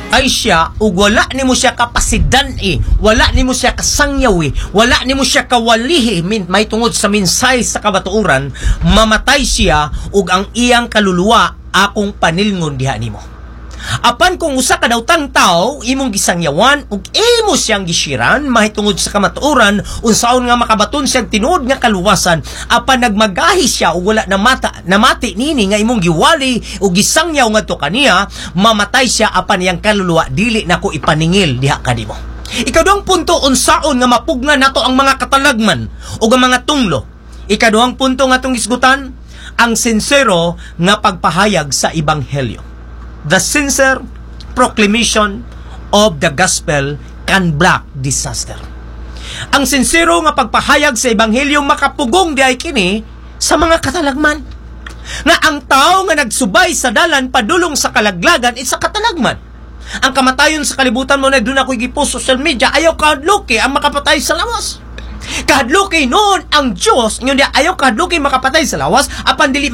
ay siya ug wala nimo siya kapasidan wala nimo siya kasangyaw wala nimo siya kawalihi may tungod sa minsay sa kabatuoran, mamatay siya ug ang iyang kaluluwa akong panilngon diha nimo. Apan kung usa ka daw tang tao imong gisangyawan ug imo siyang gishiran mahitungod sa kamatuoran unsaon nga makabaton siyang tinuod nga kaluwasan, apan nagmagahi siya ug wala namati nini nga imong giwali ug gisangyaw ngadto kaniya, mamatay siya apan iyang kaluluwa dili nako ipaningil diha kanimo. Ikaduhang punto, unsaon nga mapugna nato ang mga katalagman ug ang mga tunglo. Ikaduhang punto nga atong isgutan, ang sincero nga pagpahayag sa ebanghelyo. The sincere proclamation of the gospel can block disaster. Ang sincero nga pagpahayag sa ebanghelyo makapugong diay kini sa mga katalagman. Nga ang tao nga nagsubay sa dalan padulong sa kalaglagan isa katalagman. Ang kamatayon sa kalibutan mo na doon ako igipost social media, ayaw kahadloki ang makapatay sa lawas. Kahadloki noon ang Diyos, ngayon ayaw kahadloki makapatay sa lawas, apan dili